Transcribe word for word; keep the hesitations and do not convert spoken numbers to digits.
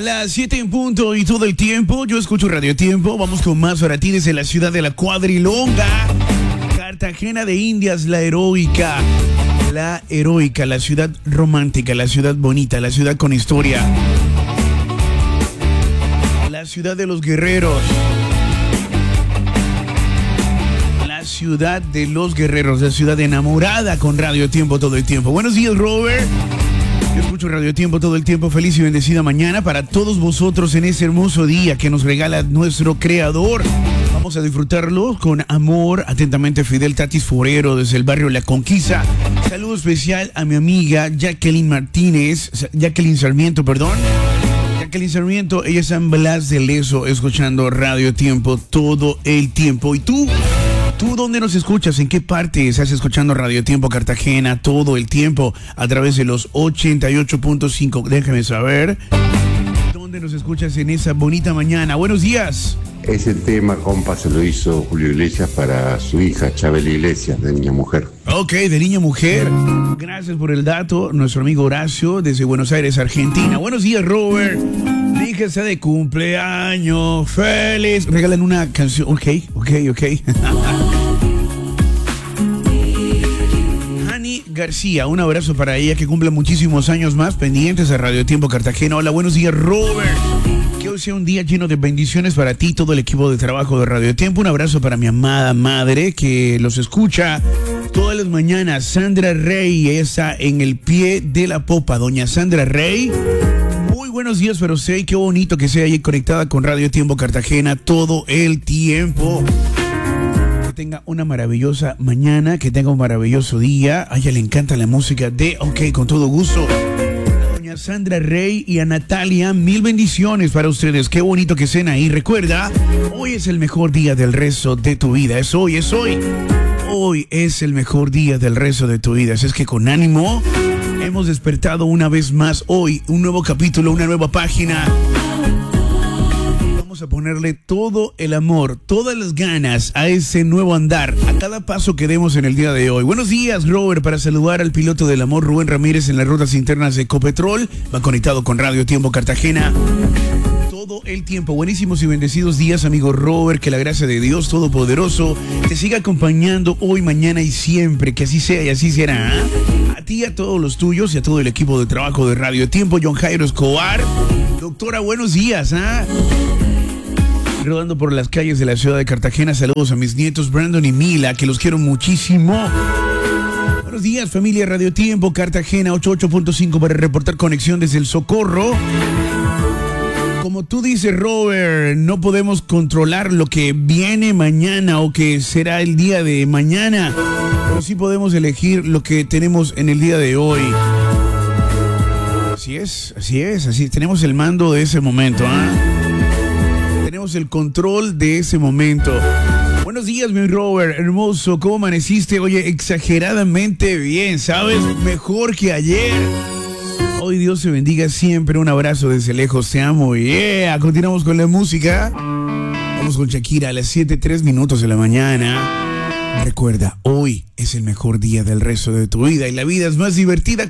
las siete en punto y todo el tiempo. Yo escucho Radio Tiempo. Vamos con más para ti desde la ciudad de la Cuadrilonga, Cartagena de Indias, la heroica. La heroica, la ciudad romántica, la ciudad bonita, la ciudad con historia. La ciudad de los guerreros. La ciudad de los guerreros, la ciudad enamorada con Radio Tiempo todo el tiempo. Buenos días, Robert. Yo escucho Radio Tiempo todo el tiempo. Feliz y bendecida mañana para todos vosotros en ese hermoso día que nos regala nuestro creador. Vamos a disfrutarlo con amor. Atentamente, Fidel Tatis Forero desde el barrio La Conquista. Saludo especial a mi amiga Jacqueline Martínez, Jacqueline Sarmiento, perdón. Jacqueline Sarmiento, ella es San Blas de Leso, escuchando Radio Tiempo todo el tiempo. ¿Y tú? ¿Tú dónde nos escuchas? ¿En qué parte estás escuchando Radio Tiempo Cartagena todo el tiempo? A través de los ochenta y ocho punto cinco. Déjame saber. ¿Dónde nos escuchas en esa bonita mañana? Buenos días. Ese tema, compa, se lo hizo Julio Iglesias para su hija, Chabela Iglesias, de Niña Mujer. Ok, de Niña Mujer. Gracias por el dato. Nuestro amigo Horacio, desde Buenos Aires, Argentina. Buenos días, Robert. Mi hija está de cumpleaños. Feliz. Regalan una canción. Ok, ok, ok. Hani García, un abrazo para ella, que cumpla muchísimos años más, pendientes a Radio Tiempo Cartagena. Hola, buenos días, Robert. Que hoy sea un día lleno de bendiciones para ti y todo el equipo de trabajo de Radio Tiempo. Un abrazo para mi amada madre que los escucha todas las mañanas. Sandra Rey, está en el pie de la popa. Doña Sandra Rey, muy buenos días para usted. Qué bonito que sea ahí conectada con Radio Tiempo Cartagena todo el tiempo. Que tenga una maravillosa mañana, que tenga un maravilloso día. A ella le encanta la música de OK, con todo gusto. A Sandra Rey y a Natalia, mil bendiciones para ustedes. Qué bonito que estén ahí. Recuerda, hoy es el mejor día del resto de tu vida. Es hoy, es hoy. Hoy es el mejor día del resto de tu vida. Así es que con ánimo, hemos despertado una vez más hoy. Un nuevo capítulo, una nueva página. Vamos a ponerle todo el amor, todas las ganas a ese nuevo andar, a cada paso que demos en el día de hoy. Buenos días, Robert, para saludar al piloto del amor, Rubén Ramírez, en las rutas internas de Ecopetrol. Va conectado con Radio Tiempo Cartagena todo el tiempo. Buenísimos y bendecidos días, amigo Robert. Que la gracia de Dios Todopoderoso te siga acompañando hoy, mañana y siempre. Que así sea y así será. A ti, a todos los tuyos y a todo el equipo de trabajo de Radio Tiempo. John Jairo Escobar. Doctora, buenos días, ¿ah? Rodando por las calles de la ciudad de Cartagena. Saludos a mis nietos Brandon y Mila, que los quiero muchísimo. Buenos días, familia Radio Tiempo Cartagena ochenta y ocho punto cinco para reportar conexión desde el Socorro. Como tú dices, Robert, no podemos controlar lo que viene mañana o que será el día de mañana, pero sí podemos elegir lo que tenemos en el día de hoy. Así es, así es, así tenemos el mando de ese momento, ¿ah? ¿eh? Tenemos el control de ese momento. Buenos días, mi Robert, hermoso. ¿Cómo amaneciste? Oye, exageradamente bien, ¿sabes? Mejor que ayer. Hoy Dios te bendiga siempre. Un abrazo desde lejos. Te amo. Yeah. Continuamos con la música. Vamos con Shakira a las siete, tres minutos de la mañana. Recuerda, hoy es el mejor día del resto de tu vida y la vida es más divertida